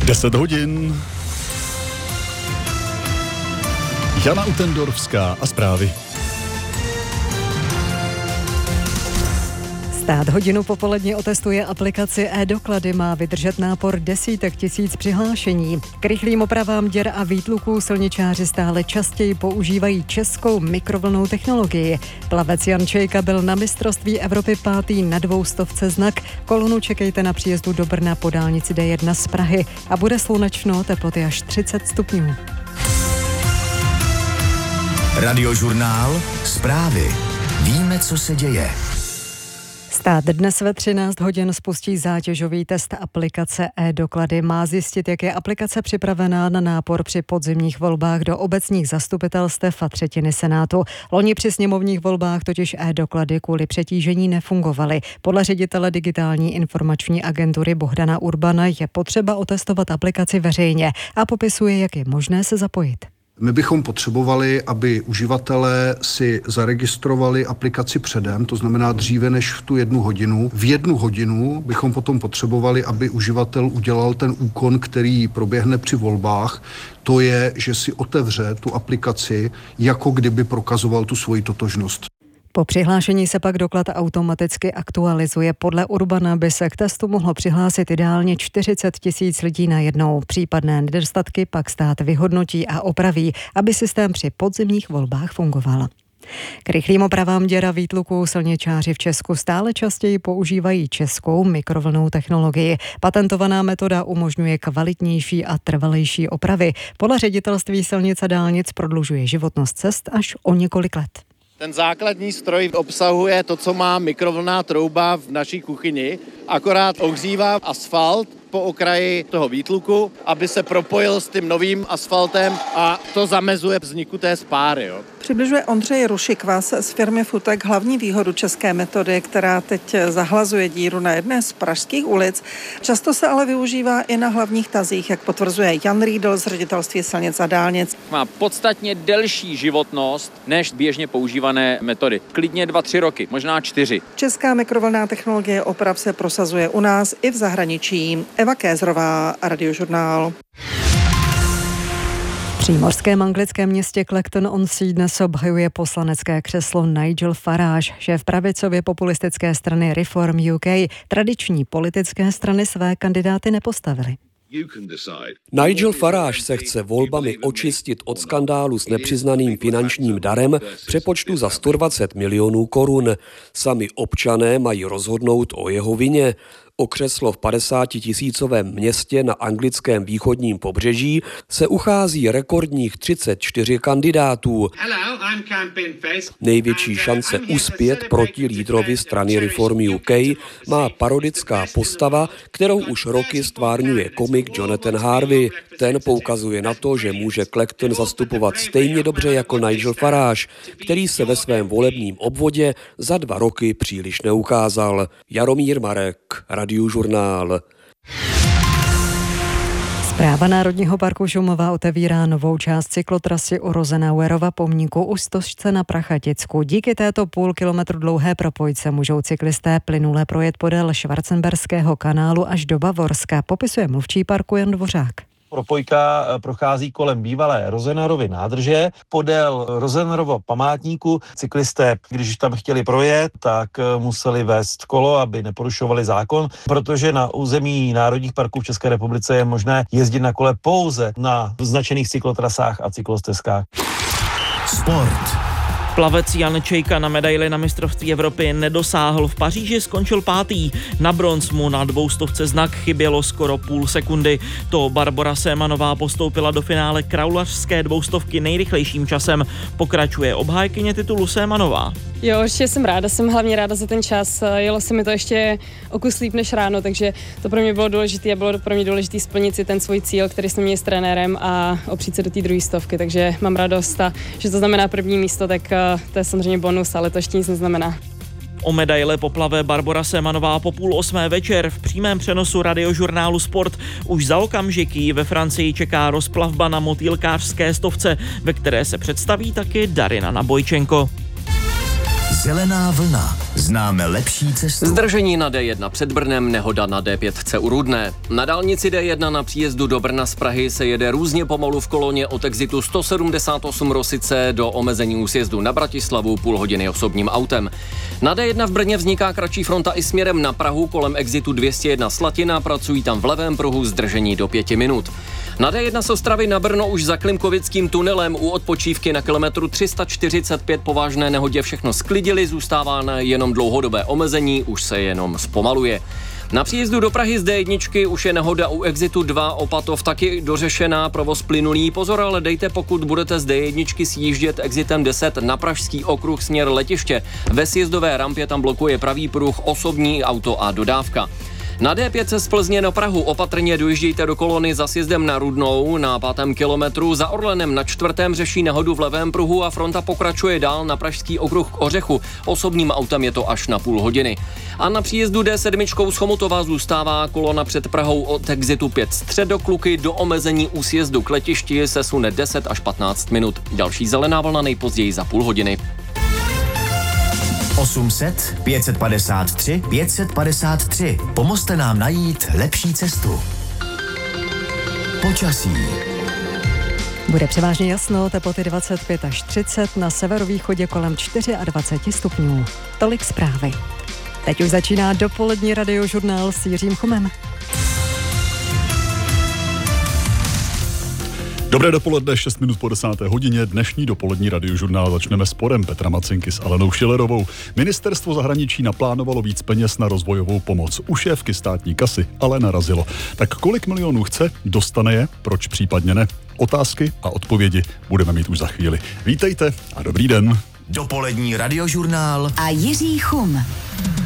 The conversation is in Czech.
10 hodin. Jana Utendorfská a zprávy. Stát hodinu popoledně otestuje aplikaci e-doklady, má vydržet nápor desítek tisíc přihlášení. K rychlým opravám děr a výtluků silničáři stále častěji používají českou mikrovlnnou technologii. Plavec Jan Čejka byl na mistrovství Evropy 5. na 200 znak. Kolonu čekejte na příjezdu do Brna po dálnici D1 z Prahy a bude slunečno, teploty až 30 stupňů. Radiožurnál, zprávy. Víme, co se děje. Stát dnes ve 13 hodin spustí zátěžový test aplikace e-doklady. Má zjistit, jak je aplikace připravená na nápor při podzimních volbách do obecních zastupitelstev a třetiny Senátu. Loni při sněmovních volbách totiž e-doklady kvůli přetížení nefungovaly. Podle ředitele digitální informační agentury Bohdana Urbana je potřeba otestovat aplikaci veřejně a popisuje, jak je možné se zapojit. My bychom potřebovali, aby uživatelé si zaregistrovali aplikaci předem, to znamená dříve než v tu 1 hodinu. V 1 hodinu bychom potom potřebovali, aby uživatel udělal ten úkon, který proběhne při volbách. To je, že si otevře tu aplikaci, jako kdyby prokazoval tu svoji totožnost. Po přihlášení se pak doklad automaticky aktualizuje. Podle Urbana by se k testu mohlo přihlásit ideálně 40 tisíc lidí najednou. Případné nedostatky pak stát vyhodnotí a opraví, aby systém při podzimních volbách fungoval. K rychlým opravám děr a výtluků silničáři v Česku stále častěji používají českou mikrovlnnou technologii. Patentovaná metoda umožňuje kvalitnější a trvalejší opravy. Podle ředitelství silnic a dálnic prodlužuje životnost cest až o několik let. Ten základní stroj obsahuje to, co má mikrovlnná trouba v naší kuchyni, akorát ohřívá asfalt po okraji toho výtluku, aby se propojil s tím novým asfaltem a to zamezuje vzniku té spáry. Jo. Přibližuje Ondřej Rušikvas z firmy Futek hlavní výhodu české metody, která teď zahlazuje díru na jedné z pražských ulic. Často se ale využívá i na hlavních tazích, jak potvrzuje Jan Riedl z ředitelství silnic a dálnic. Má podstatně delší životnost než běžně používané metody. Klidně 2-3 roky, možná 4. Česká mikrovlnná technologie oprav se prosazuje u nás i v zahraničí. Eva Kézrová, Radiožurnál. V přímořském anglickém městě Clacton-on-Sea dnes obhajuje poslanecké křeslo Nigel Farage. Šéf pravicově populistické strany Reform UK tradiční politické strany své kandidáty nepostavily. Nigel Farage se chce volbami očistit od skandálu s nepřiznaným finančním darem v přepočtu za 120 milionů korun. Sami občané mají rozhodnout o jeho vině. O křeslo v 50-tisícovém městě na anglickém východním pobřeží se uchází rekordních 34 kandidátů. Největší šance uspět proti lídrovi strany Reform UK má parodická postava, kterou už roky stvárňuje komik Jonathan Harvey. Ten poukazuje na to, že může Clacton zastupovat stejně dobře jako Nigel Farage, který se ve svém volebním obvodě za 2 roky příliš neukázal. Jaromír Marek, Radiožurnál. Správa Národního parku Šumava otevírá novou část cyklotrasy u Rosenauerova pomníku u Stožce na Prachaticku. Díky této půl kilometru dlouhé propojce můžou cyklisté plynule projet podél Schwarzenberského kanálu až do Bavorska, popisuje mluvčí parku Jan Dvořák. Propojka prochází kolem bývalé Rosenauerovy nádrže. Podél Rosenauerova památníku cyklisté, když tam chtěli projet, tak museli vést kolo, aby neporušovali zákon, protože na území národních parků v České republice je možné jezdit na kole pouze na značených cyklotrasách a cyklostezkách. Sport. Plavec Jan Čejka na medaili na mistrovství Evropy nedosáhl. V Paříži skončil 5. Na bronz mu na 200 znak chybělo skoro půl sekundy. To Barbora Sémanová postoupila do finále kraulařské 200 nejrychlejším časem. Pokračuje obhájkyně titulu Sémanová. Jo, určitě jsem ráda, jsem hlavně ráda za ten čas. Jelo se mi to ještě o kus líp než ráno, takže to pro mě bylo důležité a bylo pro mě důležité splnit si ten svůj cíl, který jsme měli s trenérem a opřít se do té 200, takže mám radost a že to znamená první místo, tak to je samozřejmě bonus, ale to ještě nic neznamená. O medaile poplave Barbora Sémanová po 7:30 večer v přímém přenosu Radiožurnálu Sport. Už za okamžik jí ve Francii čeká rozplavba na motýlkářské 100, ve které se představí taky Darina Nabojčenko. Zelená vlna. Známe lepší cestu. Zdržení na D1 před Brnem, nehoda na D5 u Rudné. Na dálnici D1 na příjezdu do Brna z Prahy se jede různě pomalu v koloně od exitu 178 Rosice do omezení úsjezdu na Bratislavu půl hodiny osobním autem. Na D1 v Brně vzniká kratší fronta i směrem na Prahu kolem exitu 201 Slatina, pracují tam v levém pruhu, zdržení do 5 minut. Na D1 z Ostravy na Brno už za Klimkovickým tunelem u odpočívky na kilometru 345 po vážné nehodě všechno sklidili, zůstává jenom dlouhodobé omezení, už se jenom zpomaluje. Na příjezdu do Prahy z D1 už je nehoda u exitu 2 Opatov taky dořešená, provoz plynulý. Pozor, ale dejte, pokud budete z D1 sjíždět exitem 10 na Pražský okruh směr letiště. Ve sjezdové rampě tam blokuje pravý pruh, osobní auto a dodávka. Na D5 z Plzně na Prahu opatrně dojíždějte do kolony za sjezdem na Rudnou na 5. kilometru. Za Orlenem na 4. řeší nehodu v levém pruhu a fronta pokračuje dál na Pražský okruh k Ořechu. Osobním autem je to až na půl hodiny. A na příjezdu D7 z Chomutova zůstává kolona před Prahou od exitu 5 Středokluky do omezení u sjezdu k letišti se sune 10 až 15 minut. Další zelená vlna nejpozději za půl hodiny. 800 553 553. Pomozte nám najít lepší cestu. Počasí. Bude převážně jasno, teploty 25 až 30, na severovýchodě kolem 24 stupňů. Tolik zprávy. Teď už začíná dopolední radiožurnál s Jiřím Chomem. Dobré dopoledne, 6 minut po 10. hodině. Dnešní dopolední radiožurnál začneme sporem Petra Macinky s Alenou Schillerovou. Ministerstvo zahraničí naplánovalo víc peněz na rozvojovou pomoc. U šéfky státní kasy ale narazilo. Tak kolik milionů chce, dostane je, proč případně ne? Otázky a odpovědi budeme mít už za chvíli. Vítejte a dobrý den. Dopolední radiožurnál a Jiří Chum.